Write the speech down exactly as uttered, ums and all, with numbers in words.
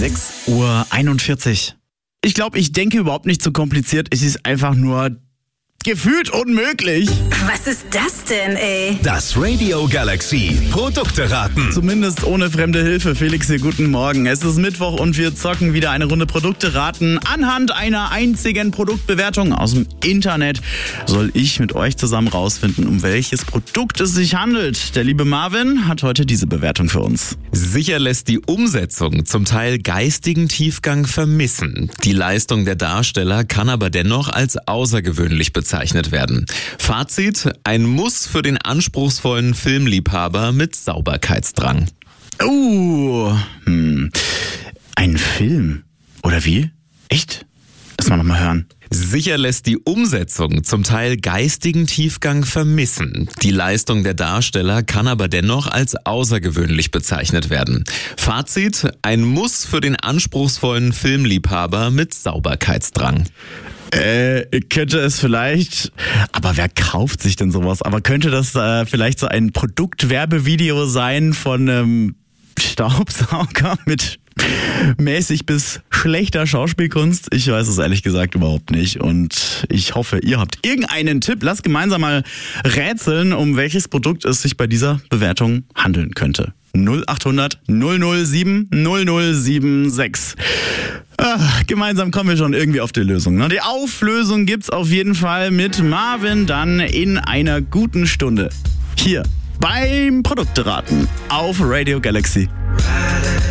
sechs Uhr einundvierzig. Ich glaube, ich denke überhaupt nicht so kompliziert. Es ist einfach nur gefühlt unmöglich. Was ist das denn, ey? Das Radio Galaxy Produkte raten. Zumindest ohne fremde Hilfe. Felix hier, guten Morgen. Es ist Mittwoch und wir zocken wieder eine Runde Produkte raten. Anhand einer einzigen Produktbewertung aus dem Internet soll ich mit euch zusammen rausfinden, um welches Produkt es sich handelt. Der liebe Marvin hat heute diese Bewertung für uns. Sicher lässt die Umsetzung zum Teil geistigen Tiefgang vermissen. Die Leistung der Darsteller kann aber dennoch als außergewöhnlich bezeichnet werden. Fazit: ein Muss für den anspruchsvollen Filmliebhaber mit Sauberkeitsdrang. Oh, hm. Ein Film. Oder wie? Echt? Lass mal nochmal hören. Sicher lässt die Umsetzung zum Teil geistigen Tiefgang vermissen. Die Leistung der Darsteller kann aber dennoch als außergewöhnlich bezeichnet werden. Fazit: ein Muss für den anspruchsvollen Filmliebhaber mit Sauberkeitsdrang. Äh, könnte es vielleicht, aber wer kauft sich denn sowas? Aber könnte das äh, vielleicht so ein Produktwerbevideo sein von einem Staubsauger mit mäßig bis schlechter Schauspielkunst? Ich weiß es ehrlich gesagt überhaupt nicht und ich hoffe, ihr habt irgendeinen Tipp. Lasst gemeinsam mal rätseln, um welches Produkt es sich bei dieser Bewertung handeln könnte. null acht hundert null null sieben null null sieben sechs. Ah, gemeinsam kommen wir schon irgendwie auf die Lösung. Die Auflösung gibt's auf jeden Fall mit Marvin dann in einer guten Stunde. Hier beim Produkteraten auf Radio Galaxy.